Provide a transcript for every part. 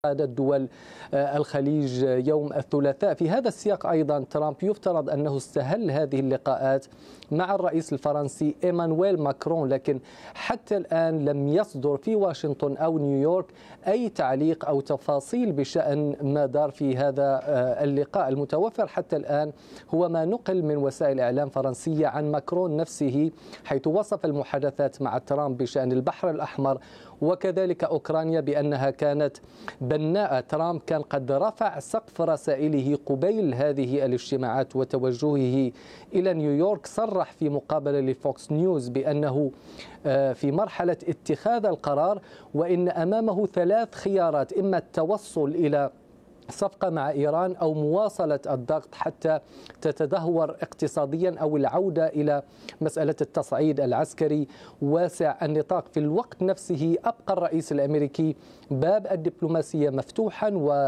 قادة دول الخليج يوم الثلاثاء. في هذا السياق أيضا ترامب يفترض أنه استهل هذه اللقاءات مع الرئيس الفرنسي إيمانويل ماكرون، لكن حتى الآن لم يصدر في واشنطن أو نيويورك أي تعليق أو تفاصيل بشأن ما دار في هذا اللقاء. المتوفر حتى الآن هو ما نقل من وسائل إعلام فرنسية عن ماكرون نفسه، حيث وصف المحادثات مع ترامب بشأن البحر الأحمر وكذلك أوكرانيا بأنها كانت بناءة. ترامب كان قد رفع سقف رسائله قبيل هذه الاجتماعات وتوجهه إلى نيويورك. صرح في مقابلة لفوكس نيوز بأنه في مرحلة اتخاذ القرار، وإن أمامه 3 خيارات: إما التوصل إلى صفقة مع إيران أو مواصلة الضغط حتى تتدهور اقتصاديا أو العودة إلى مسألة التصعيد العسكري واسع النطاق. في الوقت نفسه أبقى الرئيس الأمريكي باب الدبلوماسية مفتوحا،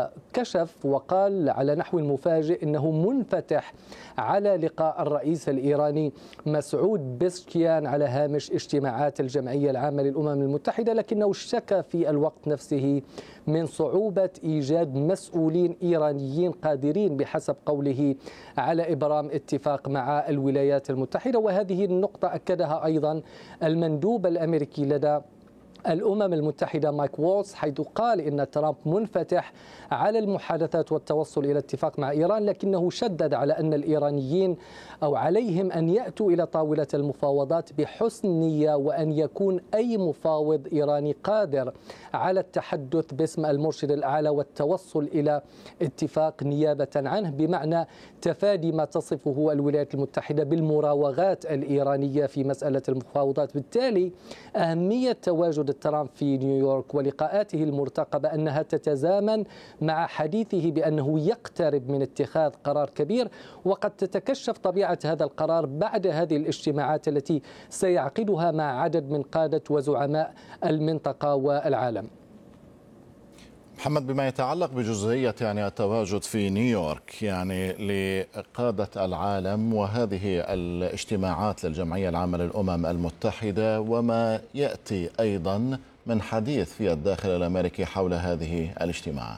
وكشف وقال على نحو مفاجئ إنه منفتح على لقاء الرئيس الإيراني مسعود بيزشكيان على هامش اجتماعات الجمعية العامة للأمم المتحدة، لكنه اشتكى في الوقت نفسه من صعوبة إيجاد مسؤولين إيرانيين قادرين بحسب قوله على إبرام اتفاق مع الولايات المتحدة. وهذه النقطة أكدها أيضا المندوب الأمريكي لدى الأمم المتحدة مايك وولز، حيث قال إن ترامب منفتح على المحادثات والتوصل إلى اتفاق مع إيران، لكنه شدد على أن الإيرانيين أو عليهم أن يأتوا إلى طاولة المفاوضات بحسن نية، وأن يكون أي مفاوض إيراني قادر على التحدث باسم المرشد الأعلى والتوصل إلى اتفاق نيابة عنه، بمعنى تفادي ما تصفه الولايات المتحدة بالمراوغات الإيرانية في مسألة المفاوضات. بالتالي أهمية تواجد ترامب في نيويورك ولقاءاته المرتقبة أنها تتزامن مع حديثه بأنه يقترب من اتخاذ قرار كبير، وقد تتكشف طبيعة هذا القرار بعد هذه الاجتماعات التي سيعقدها مع عدد من قادة وزعماء المنطقة والعالم. محمد، بما يتعلق بجزئية التواجد في نيويورك لقادة العالم وهذه الاجتماعات للجمعية العامة للأمم المتحدة، وما يأتي أيضا من حديث في الداخل الأمريكي حول هذه الاجتماعات.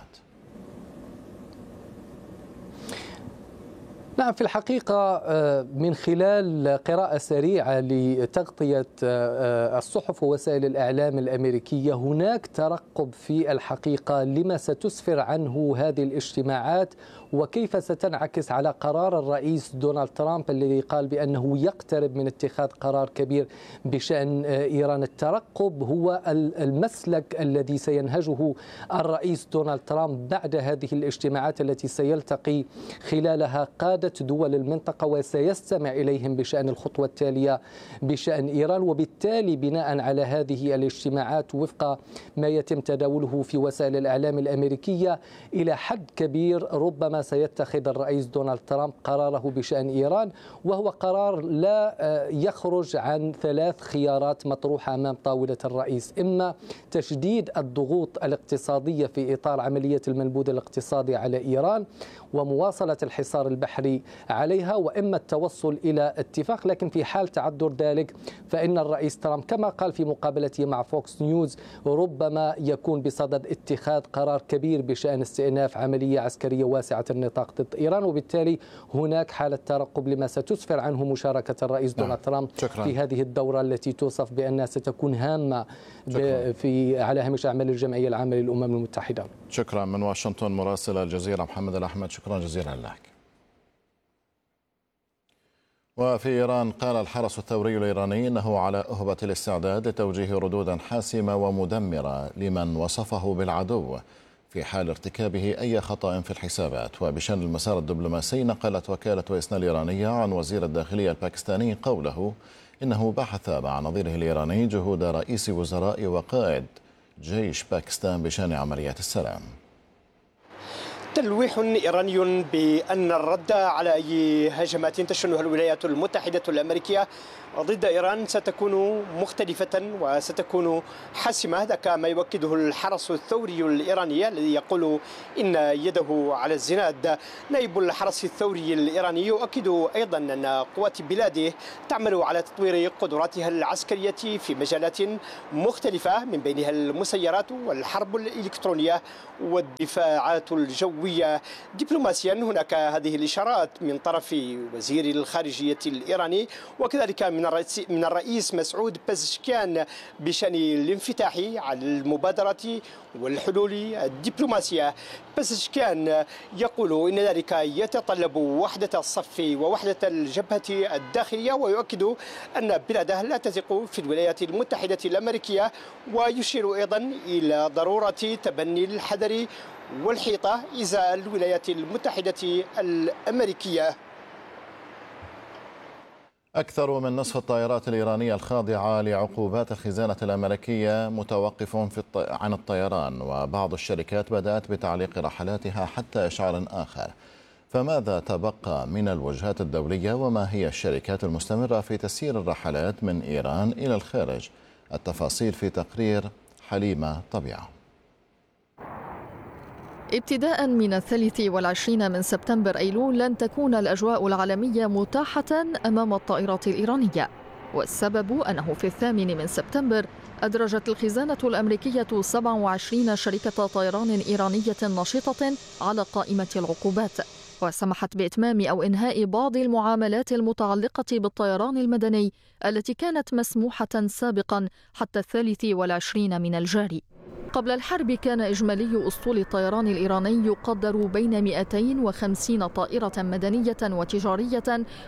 نعم، في الحقيقة من خلال قراءة سريعة لتغطية الصحف ووسائل الإعلام الأمريكية، هناك ترقب في الحقيقة لما ستسفر عنه هذه الاجتماعات وكيف ستنعكس على قرار الرئيس دونالد ترامب الذي قال بأنه يقترب من اتخاذ قرار كبير بشأن إيران. الترقب هو المسلك الذي سينهجه الرئيس دونالد ترامب بعد هذه الاجتماعات التي سيلتقي خلالها قادة دول المنطقة وسيستمع إليهم بشأن الخطوة التالية بشأن إيران. وبالتالي بناء على هذه الاجتماعات وفق ما يتم تداوله في وسائل الإعلام الأمريكية، إلى حد كبير ربما سيتخذ الرئيس دونالد ترامب قراره بشأن إيران، وهو قرار لا يخرج عن 3 خيارات مطروحة أمام طاولة الرئيس: إما تشديد الضغوط الاقتصادية في إطار عملية المنبوذ الاقتصادي على إيران ومواصلة الحصار البحري عليها، وإما التوصل إلى اتفاق. لكن في حال تعذر ذلك فإن الرئيس ترامب كما قال في مقابلته مع فوكس نيوز ربما يكون بصدد اتخاذ قرار كبير بشأن استئناف عملية عسكرية واسعة النطاق ضد إيران. وبالتالي هناك حالة ترقب لما ستسفر عنه مشاركة الرئيس دونالد ترامب في هذه الدورة التي توصف بأنها ستكون هامة على هامش أعمال الجمعية العامة للأمم المتحدة. شكرا. من واشنطن مراسل الجزيرة محمد الأحمد، شكرا جزيلا لك. وفي إيران قال الحرس الثوري الإيراني أنه على أهبة الاستعداد لتوجيه ردودا حاسمة ومدمرة لمن وصفه بالعدو في حال ارتكابه أي خطأ في الحسابات. وبشأن المسار الدبلوماسي، نقلت وكالة إسنا الإيرانية عن وزير الداخلية الباكستاني قوله إنه بحث مع نظيره الإيراني جهود رئيس وزراء وقائد جيش باكستان بشأن عمليات السلام. تلويح إيراني بأن الرد على أي هجمات تشنها الولايات المتحدة الأمريكية ضد إيران ستكون مختلفة وستكون حاسمة. هذا ما يؤكده الحرس الثوري الإيراني الذي يقول إن يده على الزناد. نائب الحرس الثوري الإيراني يؤكد أيضا أن قوات بلاده تعمل على تطوير قدراتها العسكرية في مجالات مختلفة، من بينها المسيرات والحرب الإلكترونية والدفاعات الجوية. دبلوماسيا هناك هذه الإشارات من طرف وزير الخارجية الإيراني وكذلك من الرئيس مسعود بزشكيان بشأن الانفتاح على المبادرة والحلول الدبلوماسية. بزشكيان يقول إن ذلك يتطلب وحدة الصف ووحدة الجبهة الداخلية، ويؤكد أن بلاده لا تثق في الولايات المتحدة الأمريكية، ويشير أيضا إلى ضرورة تبني الحذر والحيطة إزاء الولايات المتحدة الأمريكية. أكثر من نصف الطائرات الإيرانية الخاضعة لعقوبات الخزانة الأمريكية متوقف عن الطيران، وبعض الشركات بدأت بتعليق رحلاتها حتى إشعار آخر. فماذا تبقى من الوجهات الدولية، وما هي الشركات المستمرة في تسيير الرحلات من إيران إلى الخارج؟ التفاصيل في تقرير حليمة طبيعة. ابتداء من 23 من سبتمبر أيلول لن تكون الأجواء العالمية متاحة أمام الطائرات الإيرانية، والسبب أنه في 8 من سبتمبر أدرجت الخزانة الأمريكية 27 شركة طيران إيرانية نشطة على قائمة العقوبات، وسمحت بإتمام أو إنهاء بعض المعاملات المتعلقة بالطيران المدني التي كانت مسموحة سابقا حتى 23 من الجاري. قبل الحرب كان إجمالي أسطول الطيران الإيراني يقدر بين 250 طائرة مدنية وتجارية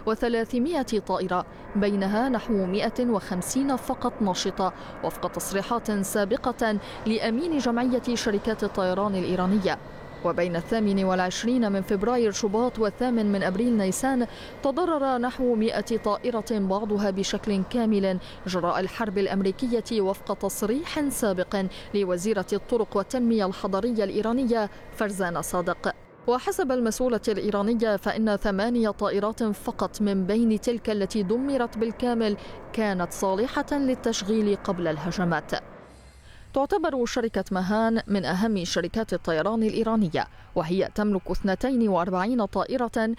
و300 طائرة، بينها نحو 150 فقط نشطة وفق تصريحات سابقة لأمين جمعية شركات الطيران الإيرانية. وبين 28 من فبراير شباط و8 من أبريل نيسان تضرر نحو 100 طائرة بعضها بشكل كامل جراء الحرب الأمريكية وفق تصريح سابق لوزيرة الطرق والتنمية الحضرية الإيرانية فرزان صادق. وحسب المسؤولة الإيرانية فإن 8 طائرات فقط من بين تلك التي دمرت بالكامل كانت صالحة للتشغيل قبل الهجمات. تعتبر شركة مهان من أهم شركات الطيران الإيرانية، وهي تملك 42 طائرة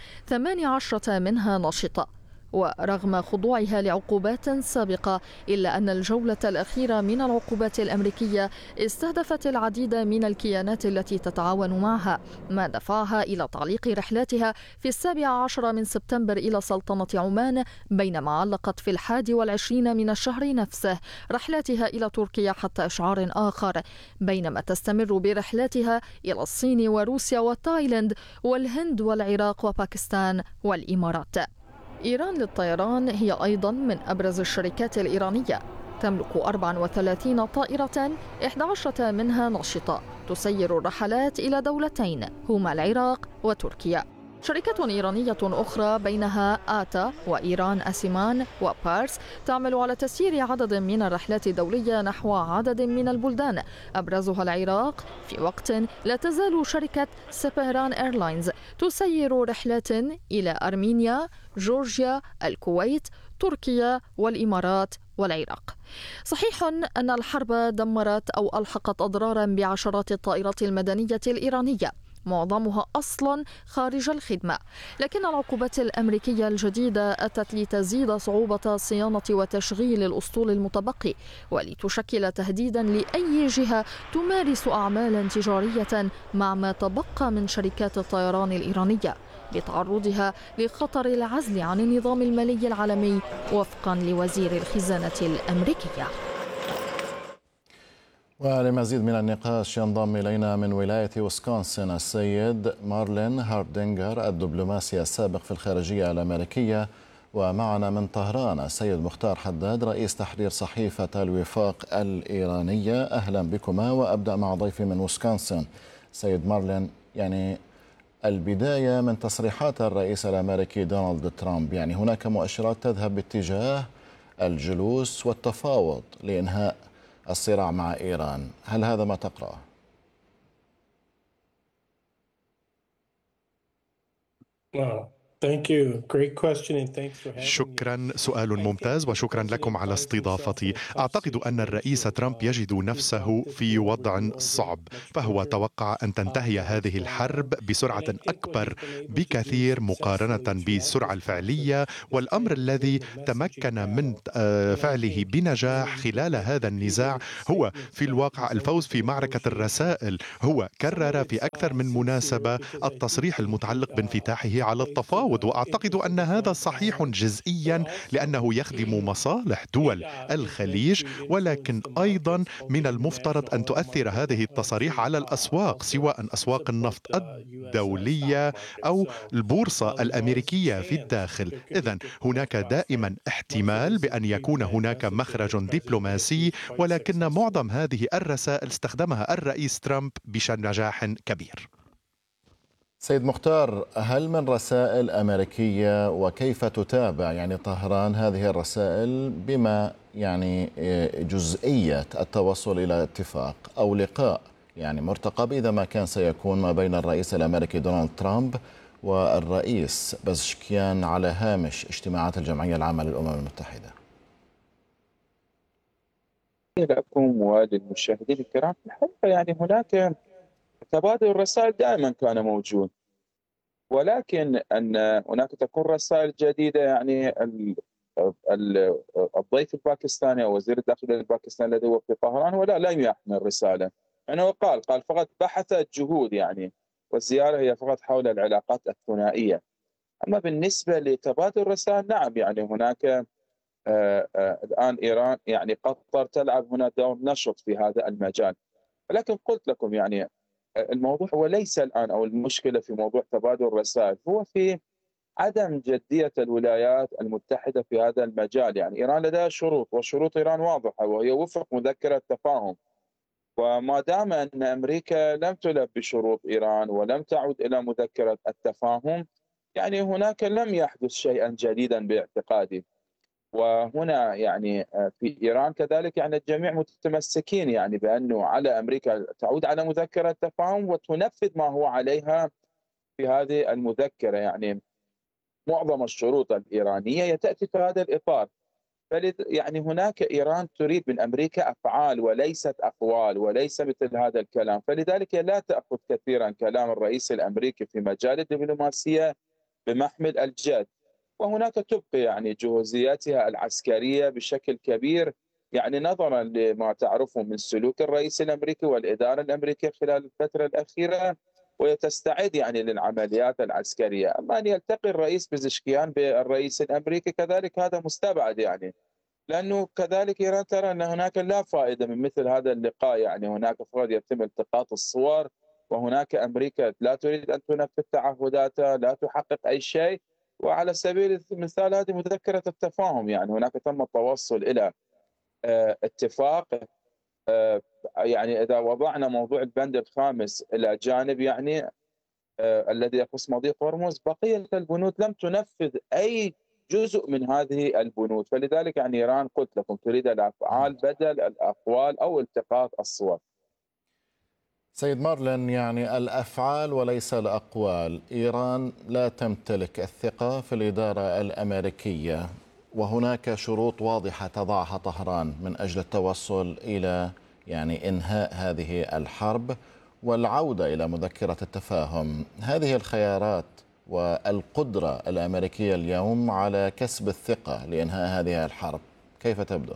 18 منها نشطة. ورغم خضوعها لعقوبات سابقة إلا أن الجولة الأخيرة من العقوبات الأمريكية استهدفت العديد من الكيانات التي تتعاون معها، ما دفعها إلى تعليق رحلاتها في 17 من سبتمبر إلى سلطنة عمان، بينما علقت في 21 من الشهر نفسه رحلاتها إلى تركيا حتى إشعار آخر، بينما تستمر برحلاتها إلى الصين وروسيا وتايلاند والهند والعراق وباكستان والإمارات. إيران للطيران هي أيضا من أبرز الشركات الإيرانية، تملك 34 طائرة 11 منها نشطة تسير الرحلات إلى دولتين هما العراق وتركيا. شركات إيرانية أخرى بينها آتا وإيران أسيمان وبارس تعمل على تسيير عدد من الرحلات الدولية نحو عدد من البلدان أبرزها العراق، في وقت لا تزال شركة سبيران إيرلاينز تسير رحلات إلى أرمينيا، جورجيا، الكويت، تركيا والإمارات والعراق. صحيح أن الحرب دمرت أو ألحقت أضرارا بعشرات الطائرات المدنية الإيرانية، معظمها أصلا خارج الخدمة، لكن العقوبات الأمريكية الجديدة أتت لتزيد صعوبة صيانة وتشغيل الأسطول المتبقي، ولتشكل تهديدا لأي جهة تمارس أعمالا تجارية مع ما تبقى من شركات الطيران الإيرانية، بتعرضها لخطر العزل عن النظام المالي العالمي وفقا لوزير الخزانة الأمريكية. ولمزيد من النقاش ينضم إلينا من ولاية ويسكونسن السيد مارلين هاردينغر الدبلوماسي السابق في الخارجية الأمريكية، ومعنا من طهران السيد مختار حداد رئيس تحرير صحيفة الوفاق الإيرانية. أهلا بكما، وأبدأ مع ضيفي من ويسكونسن. سيد مارلين، البداية من تصريحات الرئيس الأمريكي دونالد ترامب، هناك مؤشرات تذهب باتجاه الجلوس والتفاوض لإنهاء الصراع مع إيران، هل هذا ما تقرأه؟ شكرا، سؤال ممتاز وشكرا لكم على استضافتي. أعتقد أن الرئيس ترامب يجد نفسه في وضع صعب، فهو توقع أن تنتهي هذه الحرب بسرعة أكبر بكثير مقارنة بالسرعة الفعلية، والأمر الذي تمكن من فعله بنجاح خلال هذا النزاع هو في الواقع الفوز في معركة الرسائل. هو كرر في أكثر من مناسبة التصريح المتعلق بانفتاحه على التفاوض، وأعتقد أن هذا صحيح جزئيا لأنه يخدم مصالح دول الخليج، ولكن أيضا من المفترض أن تؤثر هذه التصاريح على الأسواق، سواء أسواق النفط الدولية أو البورصة الأمريكية في الداخل. إذن هناك دائما احتمال بأن يكون هناك مخرج دبلوماسي، ولكن معظم هذه الرسائل استخدمها الرئيس ترامب بنجاح كبير. سيد مختار، هل من رسائل أمريكية وكيف تتابع طهران هذه الرسائل بما جزئية التوصل إلى اتفاق أو لقاء مرتقب إذا ما كان سيكون ما بين الرئيس الأمريكي دونالد ترامب والرئيس بزشكيان على هامش اجتماعات الجمعية العامة للأمم المتحدة؟ لكم وللمشاهدين الكرام، الحقيقة هناك تبادل الرسائل دائما كان موجود، ولكن أن هناك تكون رسائل جديدة. الضيف الباكستاني أو وزير الداخلية الباكستاني الذي هو في طهران ولا لم يحمل رسالة، هو قال فقط بحث الجهود والزيارة هي فقط حول العلاقات الثنائية. أما بالنسبة لتبادل الرسائل، نعم هناك الآن إيران قطر تلعب هنا دور نشط في هذا المجال، ولكن قلت لكم الموضوع هو ليس الآن أو المشكلة في موضوع تبادل الرسائل، هو في عدم جدية الولايات المتحدة في هذا المجال. إيران لديها شروط، وشروط إيران واضحة وهي وفق مذكرة تفاهم، وما دام أن أمريكا لم تلبي شروط إيران ولم تعد إلى مذكرة التفاهم هناك لم يحدث شيئا جديدا باعتقادي. وهنا في إيران كذلك الجميع متمسكين بأنه على أمريكا تعود على مذكرة تفاهم وتنفذ ما هو عليها في هذه المذكرة. معظم الشروط الإيرانية تأتي في هذا الإطار. هناك إيران تريد من أمريكا أفعال وليست أقوال وليس مثل هذا الكلام، فلذلك لا تأخذ كثيرا كلام الرئيس الأمريكي في مجال الدبلوماسية بمحمل الجد. وهناك تبقي جهوزياتها العسكرية بشكل كبير نظرا لما تعرفه من سلوك الرئيس الأمريكي والإدارة الأمريكية خلال الفترة الأخيرة، وتستعد للعمليات العسكرية. أما أن يلتقي الرئيس بزشكيان بالرئيس الأمريكي كذلك هذا مستبعد لأنه كذلك إيران ترى أن هناك لا فائدة من مثل هذا اللقاء. هناك فقط يتم التقاط الصور، وهناك أمريكا لا تريد أن تنفذ تعهداتها، لا تحقق أي شيء. وعلى سبيل المثال هذه مذكرة التفاهم، هناك تم التوصل إلى اتفاق. إذا وضعنا موضوع البند الخامس إلى جانب الذي يخص مضيق هرمز، بقية البنود لم تنفذ أي جزء من هذه البنود. فلذلك إيران قلت لكم تريد الأفعال بدل الأقوال أو التقاط الصور. سيد مارلين، الأفعال وليس الأقوال. إيران لا تمتلك الثقة في الإدارة الأمريكية، وهناك شروط واضحة تضعها طهران من أجل التوصل إلى إنهاء هذه الحرب والعودة إلى مذكرة التفاهم. هذه الخيارات والقدرة الأمريكية اليوم على كسب الثقة لإنهاء هذه الحرب كيف تبدو؟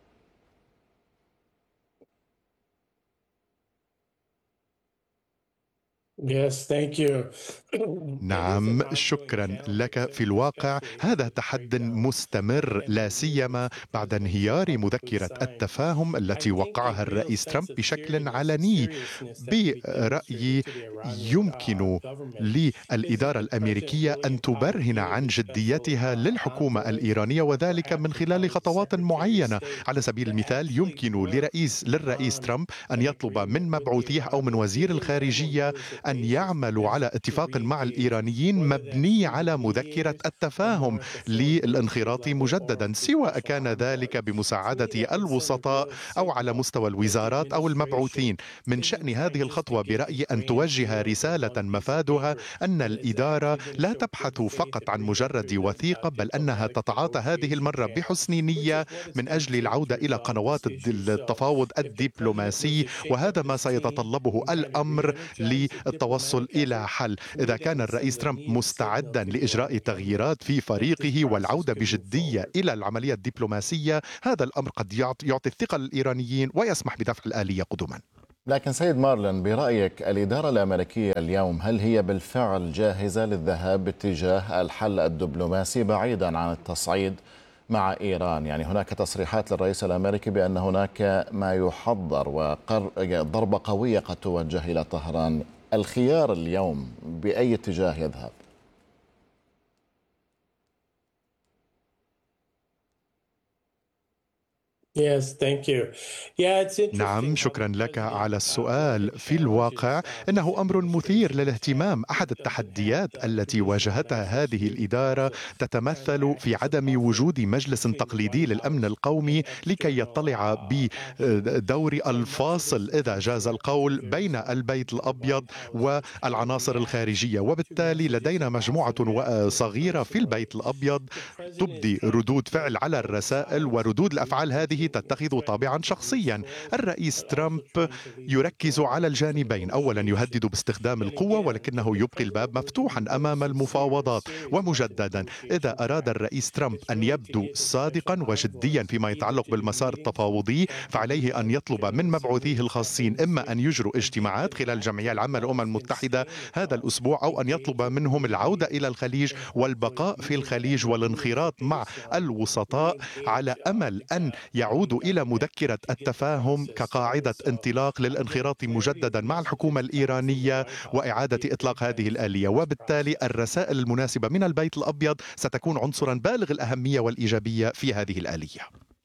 نعم، شكرا لك. في الواقع هذا تحد مستمر، لا سيما بعد انهيار مذكرة التفاهم التي وقعها الرئيس ترامب بشكل علني. برأيي يمكن للإدارة الأمريكية أن تبرهن عن جديتها للحكومة الإيرانية، وذلك من خلال خطوات معينة. على سبيل المثال يمكن للرئيس ترامب أن يطلب من مبعوثيه أو من وزير الخارجية أن أن يعملوا على اتفاق مع الإيرانيين مبني على مذكرة التفاهم للانخراط مجددا، سواء كان ذلك بمساعدة الوسطاء أو على مستوى الوزارات أو المبعوثين. من شأن هذه الخطوة برأيي أن توجه رسالة مفادها أن الإدارة لا تبحث فقط عن مجرد وثيقة، بل أنها تتعاطى هذه المرة بحسن نية من أجل العودة إلى قنوات التفاوض الدبلوماسي، وهذا ما سيتطلبه الأمر للتوصل إلى حل. إذا كان الرئيس ترامب مستعدا لإجراء تغييرات في فريقه والعودة بجدية إلى العملية الدبلوماسية، هذا الأمر قد يعطي الثقة للإيرانيين ويسمح بدفع الآلية قدما. لكن سيد مارلن، برأيك الإدارة الأمريكية اليوم هل هي بالفعل جاهزة للذهاب باتجاه الحل الدبلوماسي بعيدا عن التصعيد مع إيران؟ يعني هناك تصريحات للرئيس الأمريكي بأن هناك ما يحضر وضربة قوية قد توجه إلى طهران. الخيار اليوم بأي اتجاه يذهب؟ نعم، شكرا لك على السؤال. في الواقع إنه أمر مثير للاهتمام. أحد التحديات التي واجهتها هذه الإدارة تتمثل في عدم وجود مجلس تقليدي للأمن القومي لكي يطلع بدور الفاصل، إذا جاز القول، بين البيت الأبيض والعناصر الخارجية. وبالتالي لدينا مجموعة صغيرة في البيت الأبيض تبدي ردود فعل على الرسائل، وردود الأفعال هذه تتخذ طابعا شخصيا. الرئيس ترامب يركز على الجانبين، أولا يهدد باستخدام القوة، ولكنه يبقي الباب مفتوحا أمام المفاوضات. ومجددا، إذا أراد الرئيس ترامب أن يبدو صادقا وجديا فيما يتعلق بالمسار التفاوضي، فعليه أن يطلب من مبعوثيه الخاصين إما أن يجروا اجتماعات خلال الجمعية العامة للأمم المتحدة هذا الأسبوع، أو أن يطلب منهم العودة إلى الخليج والبقاء في الخليج والانخراط مع الوسطاء على أمل أن يعودوا إلى مذكرة التفاهم كقاعدة انطلاق للانخراط مجددا مع الحكومة الإيرانية وإعادة إطلاق هذه الآلية. وبالتالي الرسائل المناسبة من البيت الأبيض ستكون عنصرا بالغ الأهمية والإيجابية في هذه الآلية.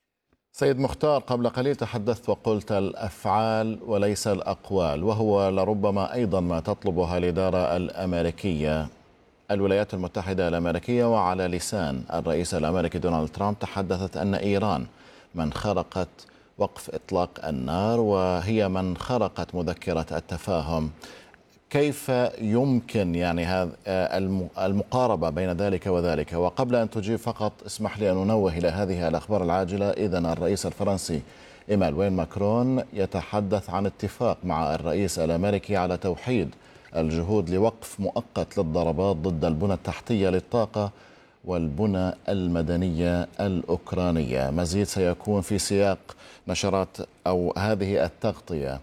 سيد مختار، قبل قليل تحدثت وقلت الأفعال وليس الأقوال، وهو لربما أيضا ما تطلبها الإدارة الأمريكية. الولايات المتحدة الأمريكية وعلى لسان الرئيس الأمريكي دونالد ترامب تحدثت أن إيران من خرقت وقف إطلاق النار وهي من خرقت مذكرة التفاهم. كيف يمكن يعني هذا المقاربة بين ذلك وذلك؟ وقبل أن تجيب فقط اسمح لي أن ننوه إلى هذه الأخبار العاجلة. إذن الرئيس الفرنسي إيمانويل ماكرون يتحدث عن اتفاق مع الرئيس الأمريكي على توحيد الجهود لوقف مؤقت للضربات ضد البنى التحتية للطاقة والبنى المدنية الأوكرانية. مزيد سيكون في سياق نشرات أو هذه التغطية.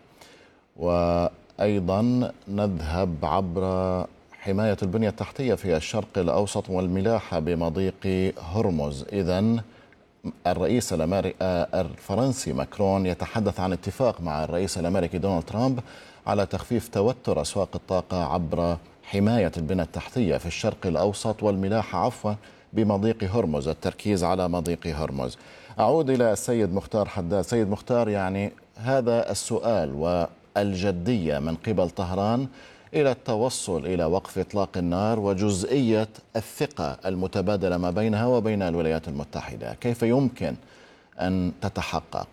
وأيضا نذهب عبر حماية البنية التحتية في الشرق الأوسط والملاحة بمضيق هرمز. إذن الرئيس الفرنسي ماكرون يتحدث عن اتفاق مع الرئيس الأمريكي دونالد ترامب على تخفيف توتر أسواق الطاقة عبر حماية البنى التحتية في الشرق الأوسط والملاحة بمضيق هرمز، التركيز على مضيق هرمز. أعود إلى السيد مختار حداد. سيد مختار، يعني هذا السؤال والجدية من قبل طهران إلى التوصل إلى وقف إطلاق النار وجزئية الثقة المتبادلة ما بينها وبين الولايات المتحدة، كيف يمكن أن تتحقق؟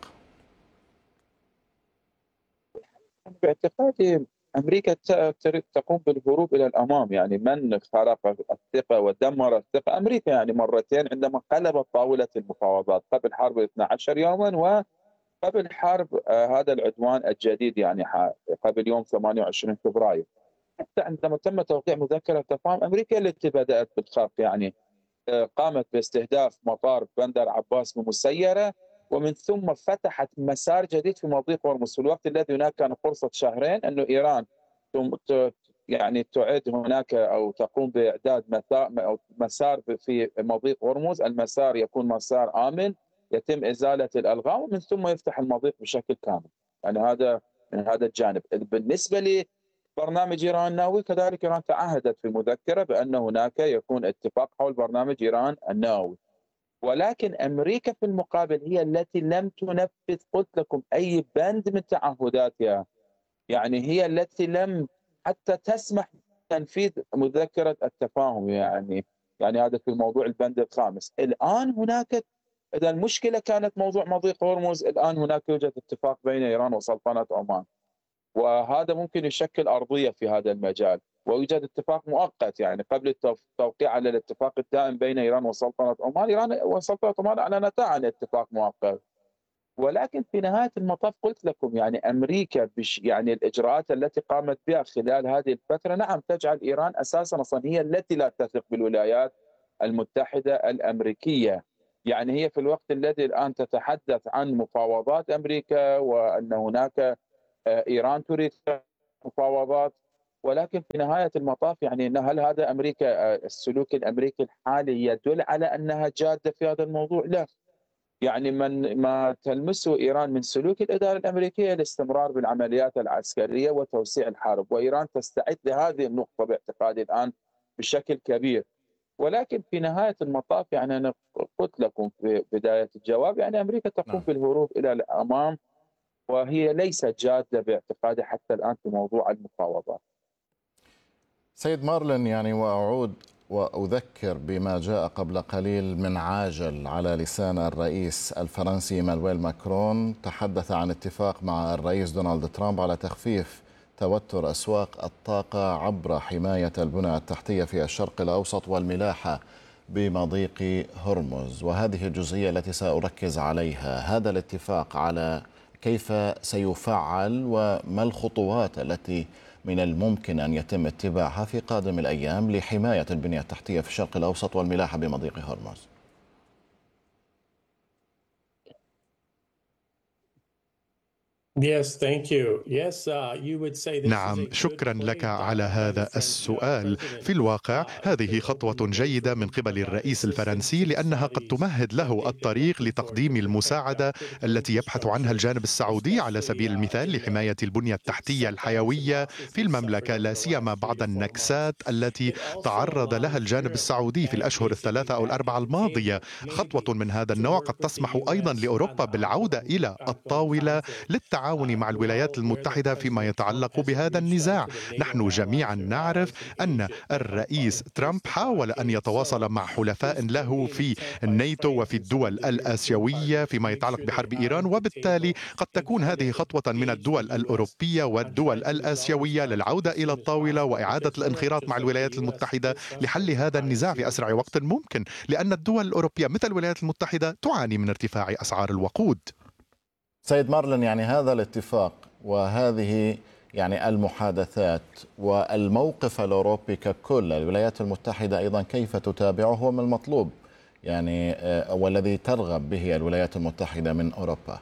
باعتقادي أمريكا تريد تقوم بالهروب إلى الأمام. يعني من خرق الثقة ودمر الثقة؟ أمريكا يعني مرتين عندما قلبت طاولة المفاوضات قبل حرب 12 يوما وقبل حرب هذا العدوان الجديد يعني قبل يوم 28 فبراير. حتى عندما تم توقيع مذكرة تفاهم أمريكا التي بدأت بالخرق، يعني قامت باستهداف مطار بندر عباس بمسيرة، ومن ثم فتحت مسار جديد في مضيق هرمز في الوقت الذي هناك كان فرصة شهرين أنه إيران يعني تعد هناك أو تقوم بإعداد مسار في مضيق هرمز. المسار يكون مسار آمن يتم إزالة الألغام ومن ثم يفتح المضيق بشكل كامل. يعني هذا من هذا الجانب. بالنسبة لبرنامج إيران النووي كذلك إيران تعهدت في مذكرة بأن هناك يكون اتفاق حول برنامج إيران النووي، ولكن أمريكا في المقابل هي التي لم تنفذ قلت لكم أي بند من تعهداتها. يعني هي التي لم حتى تسمح بتنفيذ مذكرة التفاهم. يعني هذا في الموضوع البند الخامس. الآن هناك، إذا المشكلة كانت موضوع مضيق هرمز، الآن هناك يوجد اتفاق بين إيران وسلطنة عمان، وهذا ممكن يشكل أرضية في هذا المجال. ويوجد اتفاق مؤقت يعني قبل التوقيع على الاتفاق الدائم بين إيران وسلطنة عمان. إيران وسلطنة عمان أعلنتا عن اتفاق مؤقت، ولكن في نهاية المطاف قلت لكم يعني أمريكا يعني الإجراءات التي قامت بها خلال هذه الفترة نعم تجعل إيران أساسا أصلا هي التي لا تثق بالولايات المتحدة الأمريكية. يعني هي في الوقت الذي الآن تتحدث عن مفاوضات أمريكا وأن هناك إيران تريد مفاوضات، ولكن في نهاية المطاف يعني هل هذا أمريكا السلوك الأمريكي الحالي يدل على أنها جادة في هذا الموضوع؟ لا. يعني ما تلمسه إيران من سلوك الإدارة الأمريكية الاستمرار بالعمليات العسكرية وتوسيع الحرب، وإيران تستعد لهذه النقطة باعتقادي الآن بشكل كبير. ولكن في نهاية المطاف يعني أنا قلت لكم في بداية الجواب يعني أمريكا تقوم بالهروب إلى الأمام، وهي ليست جادة باعتقادي حتى الآن في موضوع المفاوضات. سيد مارلين، يعني وأعود وأذكر بما جاء قبل قليل من عاجل على لسان الرئيس الفرنسي إيمانويل ماكرون، تحدث عن اتفاق مع الرئيس دونالد ترامب على تخفيف توتر أسواق الطاقة عبر حماية البنى التحتية في الشرق الأوسط والملاحة بمضيق هرمز. وهذه الجزئية التي سأركز عليها، هذا الاتفاق على كيف سيفعل وما الخطوات التي من الممكن أن يتم اتباعها في قادم الأيام لحماية البنية التحتية في الشرق الأوسط والملاحة بمضيق هرمز؟ نعم، شكرا لك على هذا السؤال. في الواقع هذه خطوة جيدة من قبل الرئيس الفرنسي، لأنها قد تمهد له الطريق لتقديم المساعدة التي يبحث عنها الجانب السعودي على سبيل المثال لحماية البنية التحتية الحيوية في المملكة، لا سيما بعد النكسات التي تعرض لها الجانب السعودي في الأشهر الثلاثة أو الأربعة الماضية. خطوة من هذا النوع قد تسمح أيضا لأوروبا بالعودة إلى الطاولة للتعاون مع الولايات المتحدة فيما يتعلق بهذا النزاع. نحن جميعا نعرف أن الرئيس ترامب حاول أن يتواصل مع حلفاء له في الناتو وفي الدول الآسيوية فيما يتعلق بحرب إيران، وبالتالي قد تكون هذه خطوة من الدول الأوروبية والدول الآسيوية للعودة إلى الطاولة وإعادة الانخراط مع الولايات المتحدة لحل هذا النزاع في أسرع وقت ممكن، لأن الدول الأوروبية مثل الولايات المتحدة تعاني من ارتفاع أسعار الوقود. سيد مارلين، يعني هذا الاتفاق وهذه يعني المحادثات والموقف الأوروبي ككل، الولايات المتحدة أيضا كيف تتابعه وما المطلوب يعني والذي ترغب به الولايات المتحدة من أوروبا؟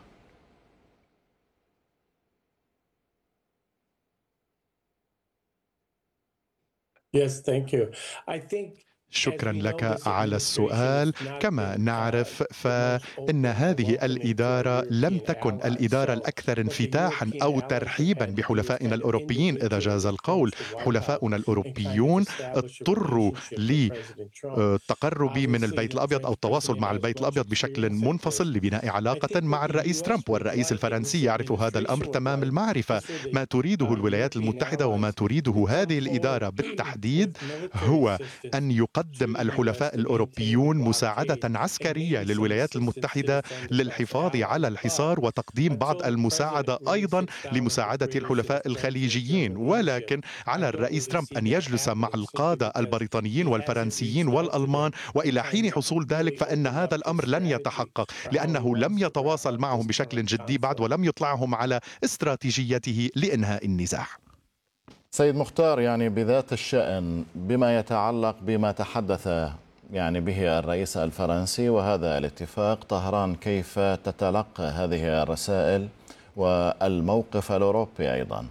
شكرا لك على السؤال. كما نعرف فإن هذه الإدارة لم تكن الإدارة الأكثر انفتاحا أو ترحيبا بحلفائنا الأوروبيين إذا جاز القول. حلفاؤنا الأوروبيون اضطروا للتقرب من البيت الأبيض أو التواصل مع البيت الأبيض بشكل منفصل لبناء علاقة مع الرئيس ترامب، والرئيس الفرنسي يعرف هذا الأمر تمام المعرفة. ما تريده الولايات المتحدة وما تريده هذه الإدارة بالتحديد هو أن يقدم الحلفاء الأوروبيون مساعدة عسكرية للولايات المتحدة للحفاظ على الحصار وتقديم بعض المساعدة أيضا لمساعدة الحلفاء الخليجيين. ولكن على الرئيس ترامب أن يجلس مع القادة البريطانيين والفرنسيين والألمان، وإلى حين حصول ذلك فإن هذا الأمر لن يتحقق لأنه لم يتواصل معهم بشكل جدي بعد ولم يطلعهم على استراتيجيته لإنهاء النزاع. سيد مختار، يعني بذات الشأن بما يتعلق بما تحدث يعني به الرئيس الفرنسي وهذا الاتفاق، طهران كيف تتلقى هذه الرسائل والموقف الأوروبي أيضا؟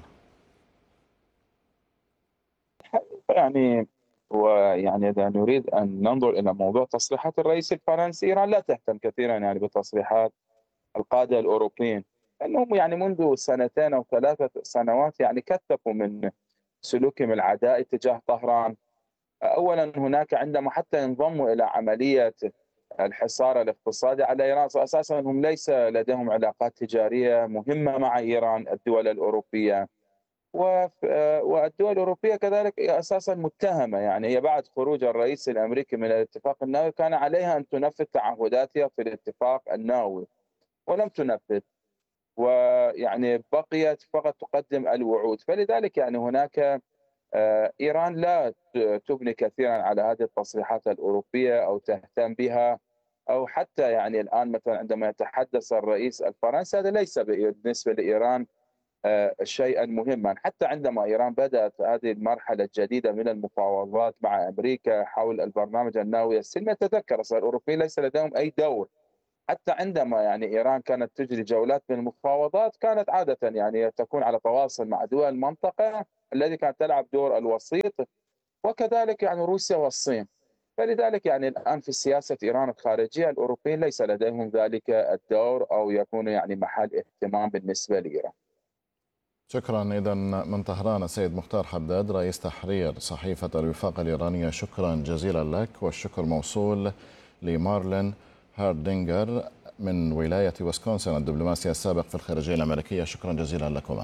يعني إذا نريد أن ننظر إلى موضوع تصريحات الرئيس الفرنسي، إيران لا تهتم كثيرا يعني بتصريحات القادة الأوروبيين، أنهم يعني منذ سنتين أو 3 سنوات يعني كثفوا من سلوكهم العدائي تجاه طهران. أولا هناك عندما حتى انضموا إلى عملية الحصار الاقتصادي على إيران، أساسا هم ليس لديهم علاقات تجارية مهمة مع إيران الدول الأوروبية. والدول الأوروبية كذلك هي أساسا متهمة، يعني هي بعد خروج الرئيس الأمريكي من الاتفاق النووي كان عليها أن تنفذ تعهداتها في الاتفاق النووي ولم تنفذ، ويعني بقيت فقط تقدم الوعود. فلذلك يعني هناك إيران لا تبني كثيرا على هذه التصريحات الأوروبية أو تهتم بها، أو حتى يعني الآن مثلا عندما يتحدث الرئيس الفرنسي هذا ليس بالنسبة لإيران شيئا مهما. حتى عندما إيران بدأت هذه المرحلة الجديدة من المفاوضات مع أمريكا حول البرنامج النووي السلمي، تذكر الأوروبيين ليس لديهم أي دور. حتى عندما يعني إيران كانت تجري جولات من المفاوضات كانت عادة يعني تكون على تواصل مع دول المنطقة التي كانت تلعب دور الوسيط، وكذلك يعني روسيا والصين. فلذلك يعني الآن في سياسة إيران الخارجية الأوروبيين ليس لديهم ذلك الدور أو يكون يعني محل اهتمام بالنسبة لإيران. شكرا. إذا من طهران السيد مختار حداد رئيس تحرير صحيفة الوفاق الإيرانية، شكرا جزيلا لك. والشكر موصول لمارلين هاردينغر من ولاية ويسكونسن الدبلوماسي السابق في الخارجية الأمريكية، شكرا جزيلا لكما.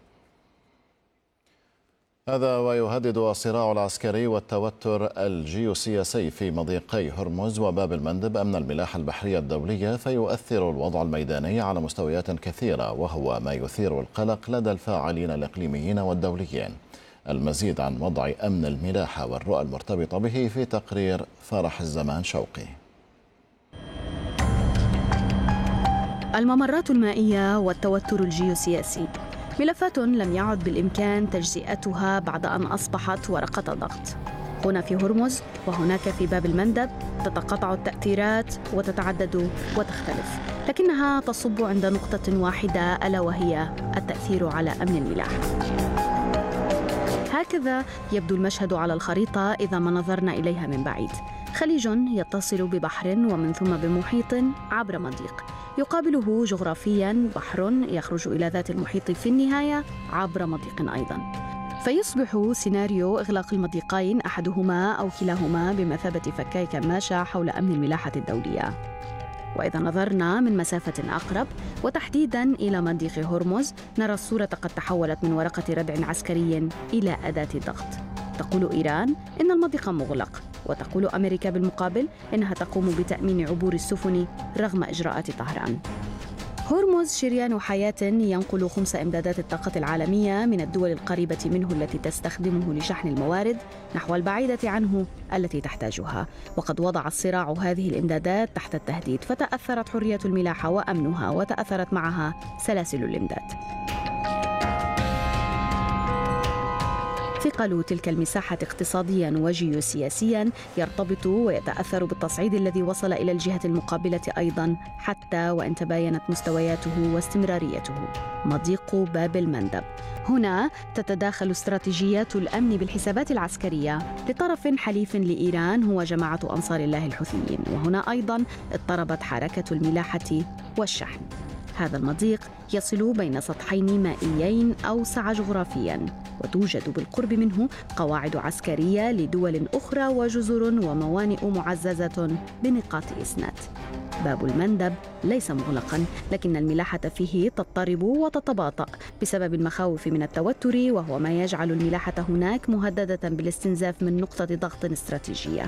هذا ويهدد الصراع العسكري والتوتر الجيوسياسي في مضيقي هرمز وباب المندب أمن الملاحة البحرية الدولية، فيؤثر الوضع الميداني على مستويات كثيرة، وهو ما يثير القلق لدى الفاعلين الإقليميين والدوليين. المزيد عن وضع أمن الملاحة والرؤى المرتبطة به في تقرير فرح الزمان شوقي. الممرات المائية والتوتر الجيوسياسي ملفات لم يعد بالإمكان تجزئتها بعد أن أصبحت ورقة ضغط. هنا في هرمز وهناك في باب المندب تتقاطع التأثيرات وتتعدد وتختلف، لكنها تصب عند نقطة واحدة ألا وهي التأثير على أمن الملاحة. هكذا يبدو المشهد على الخريطة إذا ما نظرنا إليها من بعيد. خليج يتصل ببحر ومن ثم بمحيط عبر مضيق، يقابله جغرافياً بحر يخرج إلى ذات المحيط في النهاية عبر مضيق أيضاً. فيصبح سيناريو إغلاق المضيقين أحدهما أو كلاهما بمثابة فكاي كماشة حول أمن الملاحة الدولية. وإذا نظرنا من مسافة أقرب وتحديداً إلى مضيق هرمز، نرى الصورة قد تحولت من ورقة ردع عسكري إلى أداة ضغط. تقول إيران إن المضيق مغلق، وتقول أمريكا بالمقابل إنها تقوم بتأمين عبور السفن رغم إجراءات طهران. هرمز شريان حياة ينقل خمس إمدادات الطاقة العالمية من الدول القريبة منه التي تستخدمه لشحن الموارد نحو البعيدة عنه التي تحتاجها، وقد وضع الصراع هذه الإمدادات تحت التهديد، فتأثرت حرية الملاحة وأمنها، وتأثرت معها سلاسل الإمداد. ثقل تلك المساحة اقتصادياً وجيوسياسياً يرتبط ويتأثر بالتصعيد الذي وصل إلى الجهة المقابلة أيضاً، حتى وإن تباينت مستوياته واستمراريته. مضيق باب المندب. هنا تتداخل استراتيجيات الأمن بالحسابات العسكرية لطرف حليف لإيران هو جماعة أنصار الله الحوثيين، وهنا أيضاً اضطربت حركة الملاحة والشحن. هذا المضيق يصل بين سطحين مائيين أوسع جغرافياً، وتوجد بالقرب منه قواعد عسكرية لدول أخرى وجزر وموانئ معززة بنقاط إسناد. باب المندب ليس مغلقاً، لكن الملاحة فيه تضطرب وتتباطأ بسبب المخاوف من التوتر، وهو ما يجعل الملاحة هناك مهددة بالاستنزاف من نقطة ضغط استراتيجية.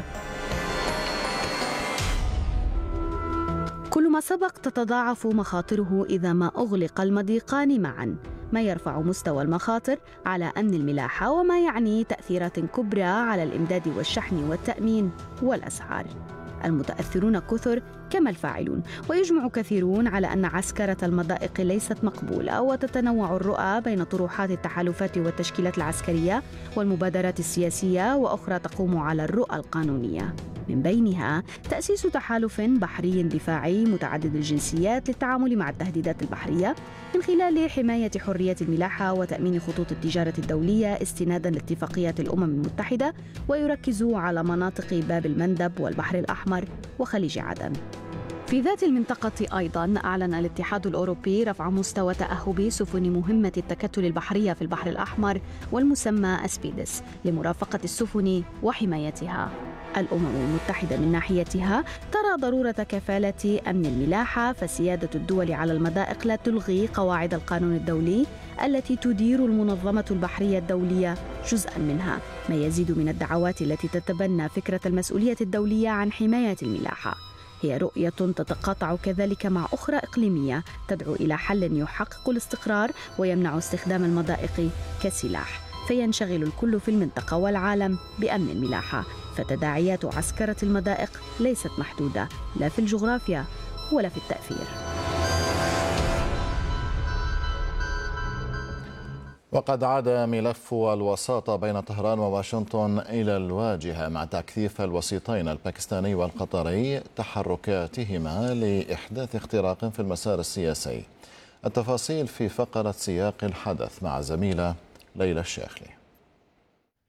كل ما سبق تتضاعف مخاطره إذا ما أغلق المضيقان معاً، ما يرفع مستوى المخاطر على أمن الملاحة، وما يعني تأثيرات كبرى على الإمداد والشحن والتأمين والأسعار. المتأثرون كثر كما الفاعلون، ويجمع كثيرون على أن عسكرة المضائق ليست مقبولة، وتتنوع الرؤى بين طروحات التحالفات والتشكيلات العسكرية والمبادرات السياسية، وأخرى تقوم على الرؤى القانونية، من بينها تأسيس تحالف بحري دفاعي متعدد الجنسيات للتعامل مع التهديدات البحرية من خلال حماية حرية الملاحة وتأمين خطوط التجارة الدولية استناداً لاتفاقيات الأمم المتحدة، ويركز على مناطق باب المندب والبحر الأحمر وخليج عدن. في ذات المنطقة أيضا أعلن الاتحاد الأوروبي رفع مستوى تأهب سفن مهمة التكتل البحرية في البحر الأحمر والمسمى أسبيدس لمرافقة السفن وحمايتها. الأمم المتحدة من ناحيتها ترى ضرورة كفالة أمن الملاحة، فسيادة الدول على المضائق لا تلغي قواعد القانون الدولي التي تدير المنظمة البحرية الدولية جزءا منها، ما يزيد من الدعوات التي تتبنى فكرة المسؤولية الدولية عن حماية الملاحة. هي رؤية تتقاطع كذلك مع أخرى إقليمية تدعو إلى حل يحقق الاستقرار ويمنع استخدام المضائق كسلاح، فينشغل الكل في المنطقة والعالم بأمن الملاحة. فتداعيات عسكرة المضائق ليست محدودة لا في الجغرافيا ولا في التأثير. وقد عاد ملف الوساطة بين طهران وواشنطن إلى الواجهة مع تكثيف الوسيطين الباكستاني والقطري تحركاتهما لإحداث اختراق في المسار السياسي. التفاصيل في فقرة سياق الحدث مع زميلة ليلى الشاخلي.